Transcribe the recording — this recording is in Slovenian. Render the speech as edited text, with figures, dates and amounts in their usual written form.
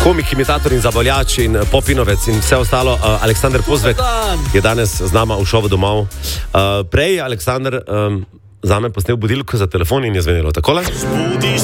komik, imitator in zabavljač in popinovec in vse ostalo. Aleksander Pozvek je danes z nama v šovu domov. Prej je Aleksander zame posnel budilko za telefon in je zvenelo takole.